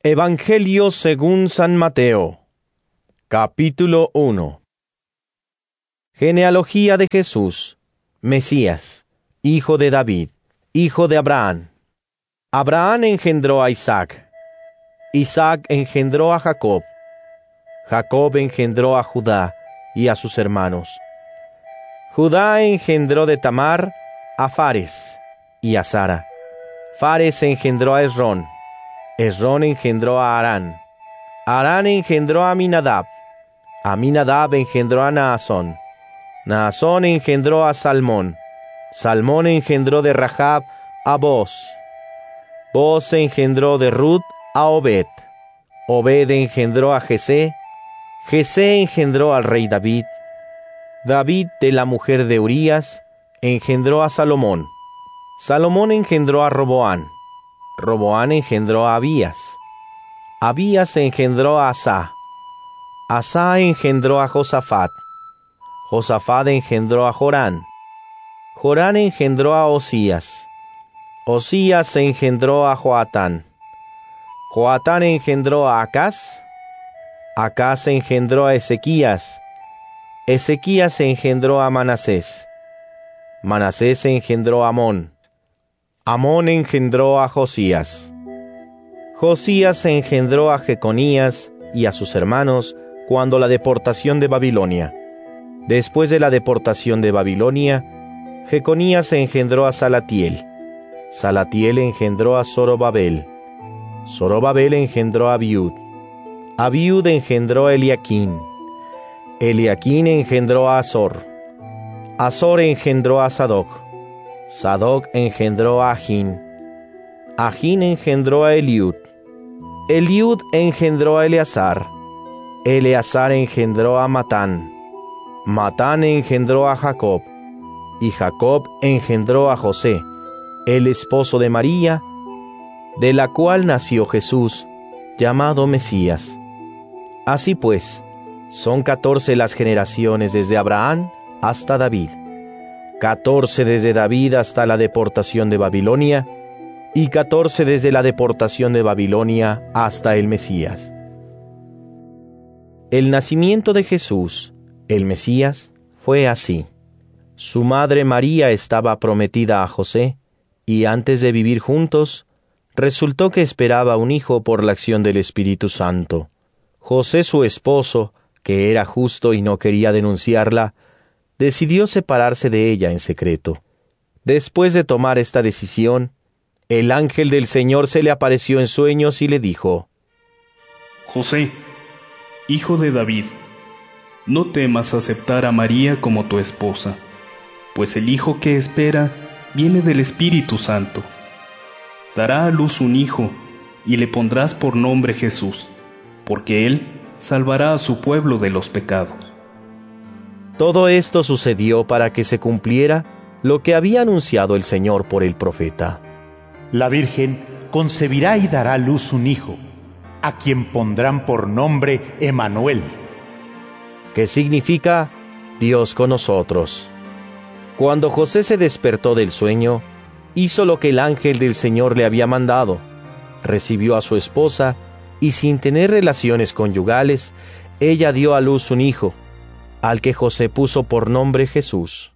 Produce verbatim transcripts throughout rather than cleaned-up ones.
Evangelio según San Mateo, capítulo uno. Genealogía de Jesús, Mesías, hijo de David, hijo de Abraham. Abraham engendró a Isaac, Isaac engendró a Jacob, Jacob engendró a Judá y a sus hermanos. Judá engendró de Tamar a Fares y a Zara. Fares engendró a Esrón, Esrón engendró a Arán, Arán engendró a Aminadab, Aminadab engendró a Naasón, Naasón engendró a Salmón, Salmón engendró de Rahab a Boz, Boz engendró de Ruth a Obed, Obed engendró a Jesé, Jesé engendró al rey David, David de la mujer de Urías engendró a Salomón, Salomón engendró a Roboán, Roboán engendró a Abías, Abías engendró a Asá, Asá engendró a Josafat, Josafat engendró a Jorán, Jorán engendró a Osías, Osías engendró a Joatán, Joatán engendró a Acaz, Acaz engendró a Ezequías, Ezequías engendró a Manasés, Manasés engendró a Amón, Amón engendró a Josías, Josías engendró a Jeconías y a sus hermanos cuando la deportación de Babilonia. Después de la deportación de Babilonia, Jeconías engendró a Salatiel, Salatiel engendró a Zorobabel, Zorobabel engendró a Abiud, Abiud engendró a Eliaquín, Eliaquín engendró a Azor, Azor engendró a Sadoc, Sadoc engendró a Agín, Agín engendró a Eliud, Eliud engendró a Eleazar, Eleazar engendró a Matán, Matán engendró a Jacob, y Jacob engendró a José, el esposo de María, de la cual nació Jesús, llamado Mesías. Así pues, son catorce las generaciones desde Abraham hasta David, catorce desde David hasta la deportación de Babilonia, y catorce desde la deportación de Babilonia hasta el Mesías. El nacimiento de Jesús, el Mesías, fue así. Su madre María estaba prometida a José, y antes de vivir juntos, resultó que esperaba un hijo por la acción del Espíritu Santo. José, su esposo, que era justo y no quería denunciarla, decidió separarse de ella en secreto. Después de tomar esta decisión, el ángel del Señor se le apareció en sueños y le dijo: José, hijo de David, no temas aceptar a María como tu esposa, pues el hijo que espera viene del Espíritu Santo. Dará a luz un hijo, y le pondrás por nombre Jesús, porque él salvará a su pueblo de los pecados. Todo esto sucedió para que se cumpliera lo que había anunciado el Señor por el profeta. La Virgen concebirá y dará a luz un hijo, a quien pondrán por nombre Emmanuel, que significa Dios con nosotros. Cuando José se despertó del sueño, hizo lo que el ángel del Señor le había mandado. Recibió a su esposa, y sin tener relaciones conyugales, ella dio a luz un hijo, al que José puso por nombre Jesús.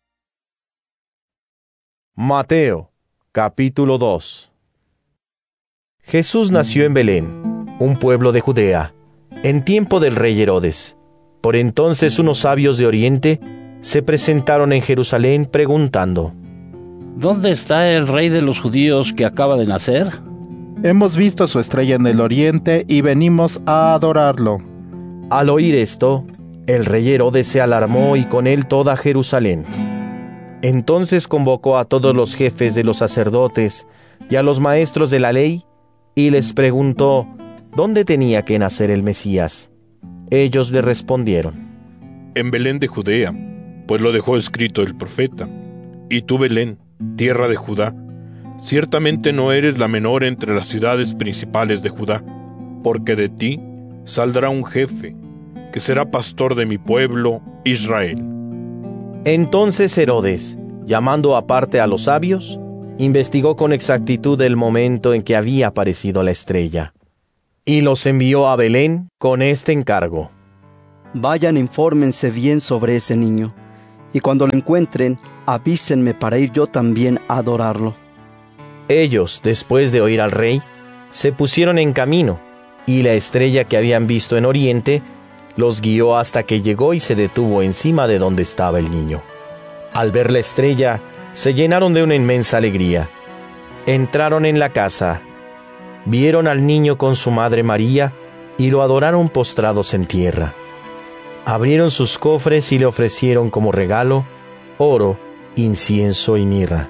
Mateo, capítulo dos. Jesús nació en Belén, un pueblo de Judea, en tiempo del rey Herodes. Por entonces unos sabios de Oriente se presentaron en Jerusalén preguntando: ¿Dónde está el rey de los judíos que acaba de nacer? Hemos visto su estrella en el oriente y venimos a adorarlo. Al oír esto, el rey Herodes se alarmó y con él toda Jerusalén. Entonces convocó a todos los jefes de los sacerdotes y a los maestros de la ley y les preguntó dónde tenía que nacer el Mesías. Ellos le respondieron: En Belén de Judea, pues lo dejó escrito el profeta. Y tú, Belén, tierra de Judá, ciertamente no eres la menor entre las ciudades principales de Judá, porque de ti saldrá un jefe, que será pastor de mi pueblo, Israel. Entonces Herodes, llamando aparte a los sabios, investigó con exactitud el momento en que había aparecido la estrella. y los envió a Belén con este encargo: Vayan, infórmense bien sobre ese niño, y cuando lo encuentren, avísenme para ir yo también a adorarlo. Ellos, después de oír al rey, se pusieron en camino, y la estrella que habían visto en oriente los guió hasta que llegó y se detuvo encima de donde estaba el niño. Al ver la estrella, se llenaron de una inmensa alegría. Entraron en la casa, vieron al niño con su madre María, y lo adoraron postrados en tierra. Abrieron sus cofres y le ofrecieron como regalo oro, incienso y mirra.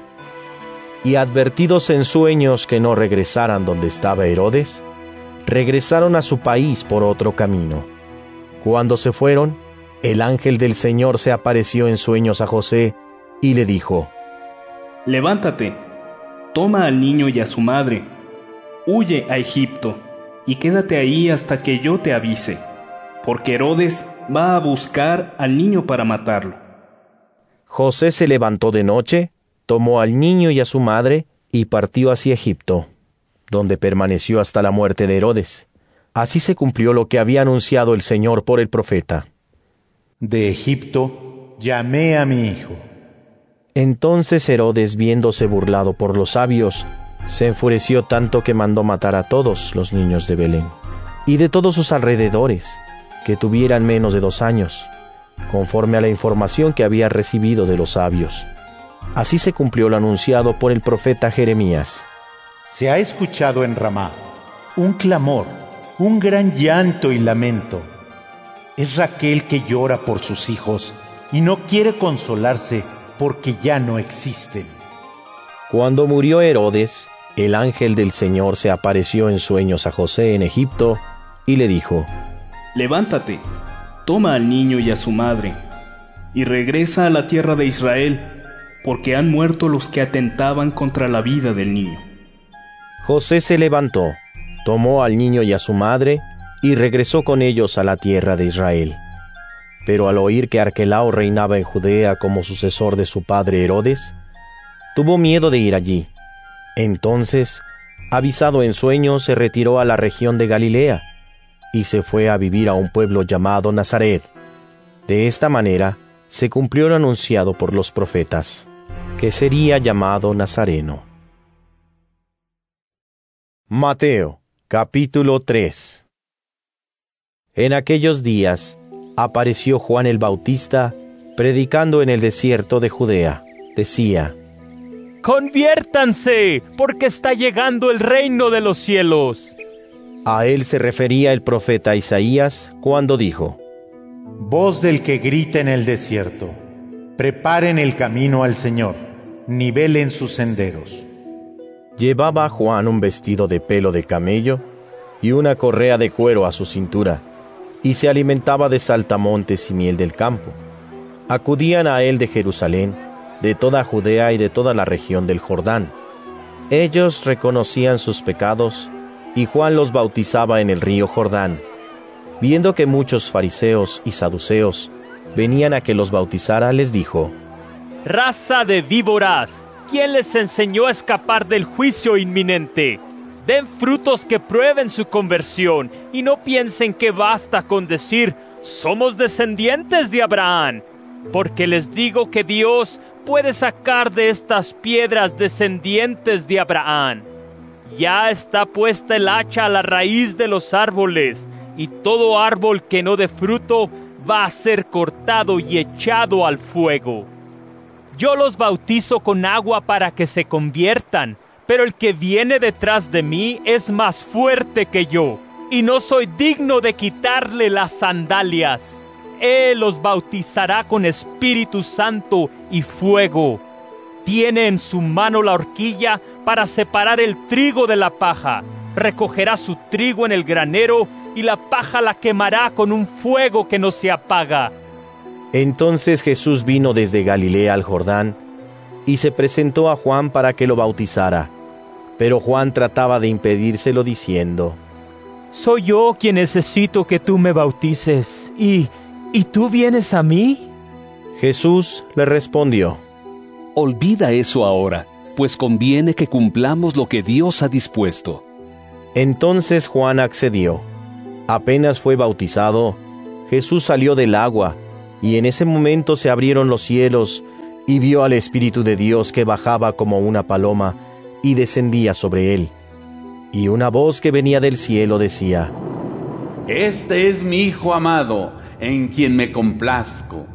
Y advertidos en sueños que no regresaran donde estaba Herodes, regresaron a su país por otro camino. Cuando se fueron, el ángel del Señor se apareció en sueños a José y le dijo: Levántate, toma al niño y a su madre, huye a Egipto y quédate ahí hasta que yo te avise, porque Herodes va a buscar al niño para matarlo. José se levantó de noche, tomó al niño y a su madre y partió hacia Egipto, donde permaneció hasta la muerte de Herodes. Así se cumplió lo que había anunciado el Señor por el profeta: De Egipto llamé a mi hijo. Entonces Herodes, viéndose burlado por los sabios, se enfureció tanto que mandó matar a todos los niños de Belén y de todos sus alrededores, que tuvieran menos de dos años, conforme a la información que había recibido de los sabios. Así se cumplió lo anunciado por el profeta Jeremías: Se ha escuchado en Ramá un clamor, un gran llanto y lamento. Es Raquel que llora por sus hijos y no quiere consolarse porque ya no existen. Cuando murió Herodes, el ángel del Señor se apareció en sueños a José en Egipto y le dijo: Levántate, toma al niño y a su madre, y regresa a la tierra de Israel, porque han muerto los que atentaban contra la vida del niño. José se levantó, tomó al niño y a su madre, y regresó con ellos a la tierra de Israel. Pero al oír que Arquelao reinaba en Judea como sucesor de su padre Herodes, tuvo miedo de ir allí. Entonces, avisado en sueños, se retiró a la región de Galilea, y se fue a vivir a un pueblo llamado Nazaret. De esta manera se cumplió lo anunciado por los profetas, que sería llamado Nazareno. Mateo, capítulo tres. En aquellos días apareció Juan el Bautista predicando en el desierto de Judea. Decía: ¡Conviértanse, porque está llegando el reino de los cielos! A él se refería el profeta Isaías cuando dijo: Voz del que grita en el desierto, preparen el camino al Señor, nivelen sus senderos. Llevaba Juan un vestido de pelo de camello y una correa de cuero a su cintura, y se alimentaba de saltamontes y miel del campo. Acudían a él de Jerusalén, de toda Judea y de toda la región del Jordán. Ellos reconocían sus pecados, y Juan los bautizaba en el río Jordán. Viendo que muchos fariseos y saduceos venían a que los bautizara, les dijo: ¡Raza de víboras! ¿Quién les enseñó a escapar del juicio inminente? Den frutos que prueben su conversión, y no piensen que basta con decir: somos descendientes de Abraham. Porque les digo que Dios puede sacar de estas piedras descendientes de Abraham. Ya está puesta el hacha a la raíz de los árboles, y todo árbol que no dé fruto va a ser cortado y echado al fuego. Yo los bautizo con agua para que se conviertan, pero el que viene detrás de mí es más fuerte que yo, y no soy digno de quitarle las sandalias. Él los bautizará con Espíritu Santo y fuego. Tiene en su mano la horquilla para separar el trigo de la paja. Recogerá su trigo en el granero y la paja la quemará con un fuego que no se apaga. Entonces Jesús vino desde Galilea al Jordán y se presentó a Juan para que lo bautizara. Pero Juan trataba de impedírselo diciendo: Soy yo quien necesito que tú me bautices, y, ¿y tú vienes a mí? Jesús le respondió: Olvida eso ahora, pues conviene que cumplamos lo que Dios ha dispuesto. Entonces Juan accedió. Apenas fue bautizado, Jesús salió del agua, y en ese momento se abrieron los cielos, y vio al Espíritu de Dios que bajaba como una paloma, y descendía sobre él. Y una voz que venía del cielo decía: Este es mi Hijo amado, en quien me complazco.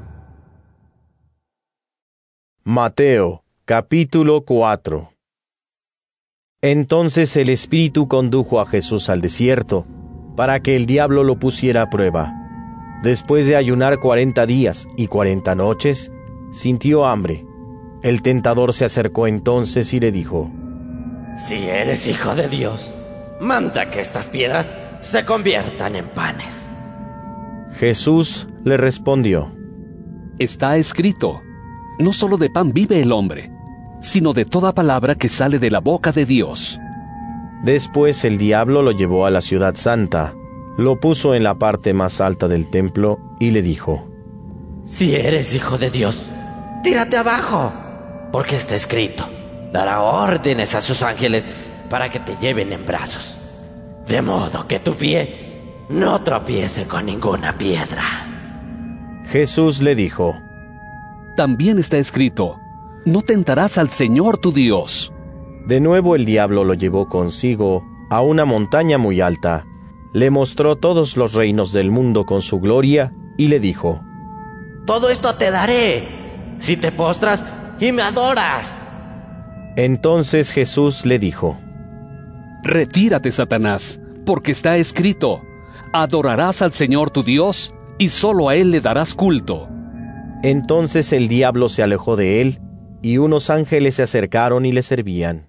Mateo, capítulo cuatro. Entonces el Espíritu condujo a Jesús al desierto, para que el diablo lo pusiera a prueba. Después de ayunar cuarenta días y cuarenta noches, sintió hambre. El tentador se acercó entonces y le dijo: Si eres hijo de Dios, manda que estas piedras se conviertan en panes. Jesús le respondió: Está escrito, no solo de pan vive el hombre, sino de toda palabra que sale de la boca de Dios. Después el diablo lo llevó a la ciudad santa, lo puso en la parte más alta del templo y le dijo: Si eres hijo de Dios, tírate abajo, porque está escrito, dará órdenes a sus ángeles para que te lleven en brazos, de modo que tu pie no tropiece con ninguna piedra. Jesús le dijo: También está escrito, no tentarás al Señor tu Dios. De nuevo el diablo lo llevó consigo a una montaña muy alta, le mostró todos los reinos del mundo con su gloria y le dijo: Todo esto te daré, si te postras y me adoras. Entonces Jesús le dijo: Retírate, Satanás, porque está escrito, adorarás al Señor tu Dios, y solo a Él le darás culto. Entonces el diablo se alejó de él, y unos ángeles se acercaron y le servían.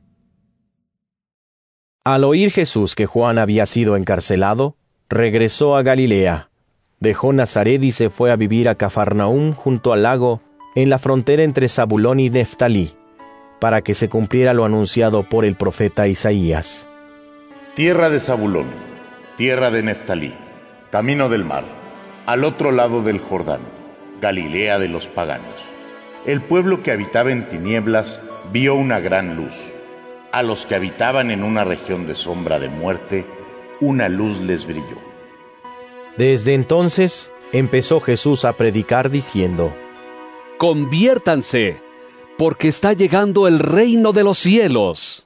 Al oír Jesús que Juan había sido encarcelado, regresó a Galilea, dejó Nazaret y se fue a vivir a Cafarnaúm junto al lago, en la frontera entre Zabulón y Neftalí, para que se cumpliera lo anunciado por el profeta Isaías. Tierra de Zabulón, tierra de Neftalí, camino del mar, al otro lado del Jordán, Galilea de los paganos. El pueblo que habitaba en tinieblas vio una gran luz. A los que habitaban en una región de sombra de muerte, una luz les brilló. Desde entonces empezó Jesús a predicar diciendo: Conviértanse, porque está llegando el reino de los cielos.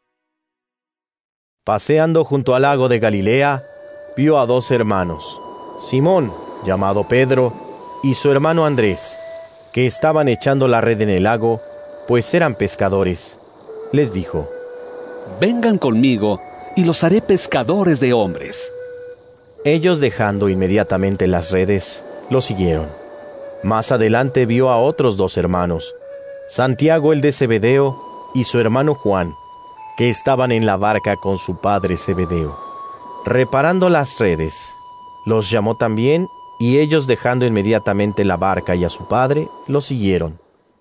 Paseando junto al lago de Galilea, vio a dos hermanos, Simón, llamado Pedro, y su hermano Andrés, que estaban echando la red en el lago, pues eran pescadores. Les dijo: Vengan conmigo, y los haré pescadores de hombres. Ellos, dejando inmediatamente las redes, lo siguieron. Más adelante vio a otros dos hermanos, Santiago el de Zebedeo y su hermano Juan, que estaban en la barca con su padre Zebedeo, reparando las redes. Los llamó también, y ellos, dejando inmediatamente la barca y a su padre, lo siguieron.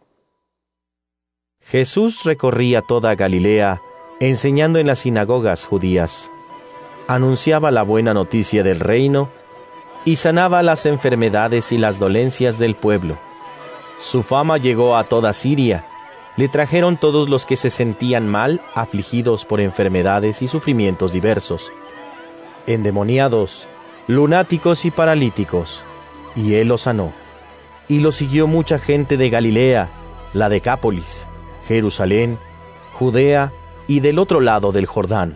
Jesús recorría toda Galilea, enseñando en las sinagogas judías. Anunciaba la buena noticia del reino y sanaba las enfermedades y las dolencias del pueblo. Su fama llegó a toda Siria. Le trajeron todos los que se sentían mal, afligidos por enfermedades y sufrimientos diversos, endemoniados, lunáticos y paralíticos, y él los sanó. Y lo siguió mucha gente de Galilea, la Decápolis, Jerusalén, Judea y del otro lado del Jordán.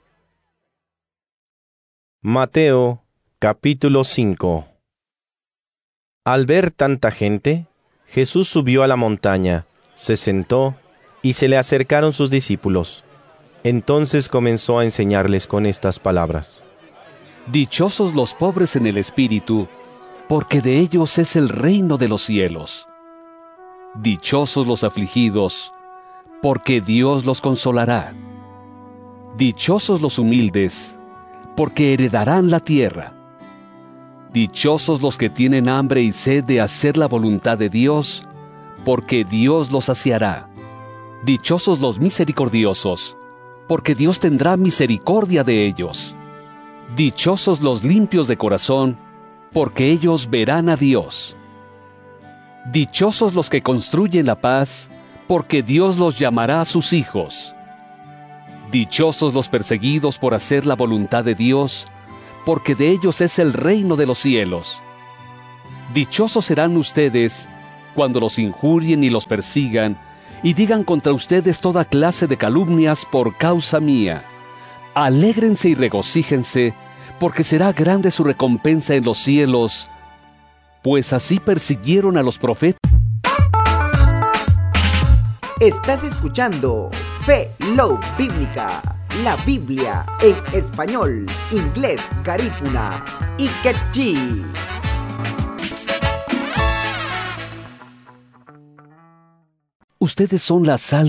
Mateo, capítulo cinco. Al ver tanta gente, Jesús subió a la montaña, se sentó, y se le acercaron sus discípulos. Entonces comenzó a enseñarles con estas palabras: Dichosos los pobres en el espíritu, porque de ellos es el reino de los cielos. Dichosos los afligidos, porque Dios los consolará. Dichosos los humildes, porque heredarán la tierra. Dichosos los que tienen hambre y sed de hacer la voluntad de Dios, porque Dios los saciará. Dichosos los misericordiosos, porque Dios tendrá misericordia de ellos. Dichosos los limpios de corazón, porque ellos verán a Dios. Dichosos los que construyen la paz, porque Dios los llamará a sus hijos. Dichosos los perseguidos por hacer la voluntad de Dios, porque de ellos es el reino de los cielos. Dichosos serán ustedes cuando los injurien y los persigan, y digan contra ustedes toda clase de calumnias por causa mía. Alégrense y regocíjense, porque será grande su recompensa en los cielos, pues así persiguieron a los profetas. Estás escuchando Fe Love Bíblica, la Biblia en español, inglés, garífuna y quechí. Ustedes son la sal